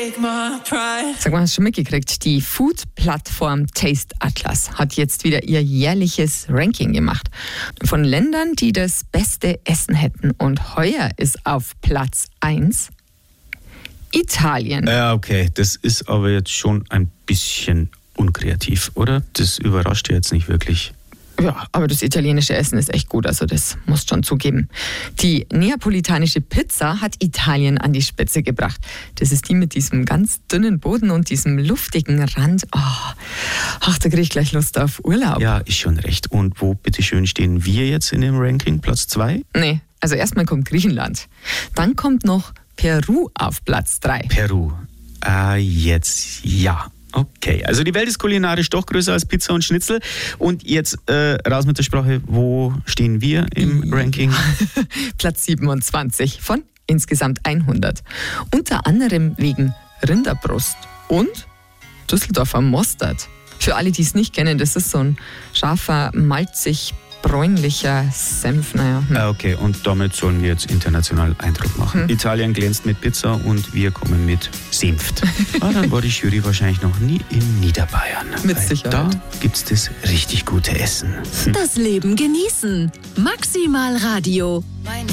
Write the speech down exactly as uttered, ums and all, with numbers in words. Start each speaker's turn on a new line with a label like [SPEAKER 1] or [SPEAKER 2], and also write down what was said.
[SPEAKER 1] Sag mal, hast du schon mitgekriegt? Die Food-Plattform Taste Atlas hat jetzt wieder ihr jährliches Ranking gemacht von Ländern, die das beste Essen hätten. Und heuer ist auf Platz eins Italien.
[SPEAKER 2] Ja, okay, das ist aber jetzt schon ein bisschen unkreativ, oder? Das überrascht jetzt nicht wirklich.
[SPEAKER 1] Ja, aber das italienische Essen ist echt gut, also das musst schon zugeben. Die neapolitanische Pizza hat Italien an die Spitze gebracht. Das ist die mit diesem ganz dünnen Boden und diesem luftigen Rand. Oh, ach, da kriege ich gleich Lust auf Urlaub.
[SPEAKER 2] Ja, ist schon recht. Und wo bitteschön stehen wir jetzt in dem Ranking? Platz zwei?
[SPEAKER 1] Nee, also erstmal kommt Griechenland. Dann kommt noch Peru auf Platz drei.
[SPEAKER 2] Peru. Ah, jetzt ja. Okay, also die Welt ist kulinarisch doch größer als Pizza und Schnitzel. Und jetzt äh, raus mit der Sprache, wo stehen wir im Ranking?
[SPEAKER 1] Platz siebenundzwanzig von insgesamt hundert. Unter anderem wegen Rinderbrust und Düsseldorfer Mostert. Für alle, die es nicht kennen, das ist so ein scharfer, malzig, bräunlicher Senf. Naja. Hm.
[SPEAKER 2] Okay, und damit sollen wir jetzt international Eindruck machen. Hm. Italien glänzt mit Pizza und wir kommen mit Senft. Ah, dann war die Jury wahrscheinlich noch nie in Niederbayern.
[SPEAKER 1] Mit Sicherheit.
[SPEAKER 2] Da gibt es das richtig gute Essen.
[SPEAKER 3] Das Leben genießen. Maximal Radio.